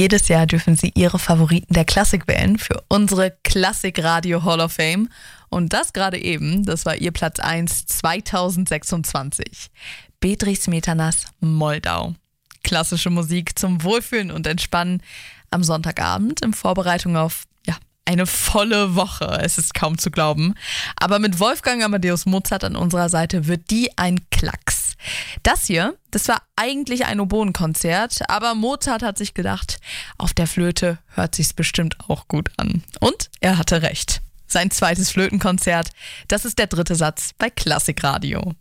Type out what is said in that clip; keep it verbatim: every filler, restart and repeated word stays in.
Jedes Jahr dürfen Sie Ihre Favoriten der Klassik wählen für unsere Klassik-Radio Hall of Fame. Und das gerade eben, das war Ihr Platz eins zweitausendsechsundzwanzig. Bedřich Smetanas Moldau. Klassische Musik zum Wohlfühlen und Entspannen am Sonntagabend in Vorbereitung auf ja, eine volle Woche. Es ist kaum zu glauben. Aber mit Wolfgang Amadeus Mozart an unserer Seite wird die ein Klacks. Das hier, das war eigentlich ein Oboenkonzert, aber Mozart hat sich gedacht, auf der Flöte hört sich's bestimmt auch gut an. Und er hatte recht. Sein zweites Flötenkonzert, das ist der dritte Satz bei Klassikradio.